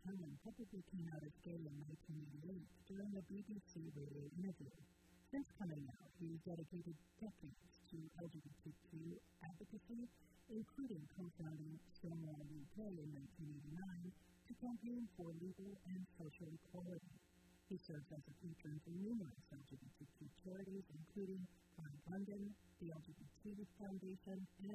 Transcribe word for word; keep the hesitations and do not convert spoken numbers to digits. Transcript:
Cohen publicly came out as gay in nineteen eighty-eight during a B B C radio interview. Since coming out, he dedicated decades to L G B T Q advocacy, including co-founding Stonewall U K in nineteen eighty-nine to campaign for legal and social equality. He serves as a patron for numerous L G B T Q charities, including Pride London, the L G B T Foundation, and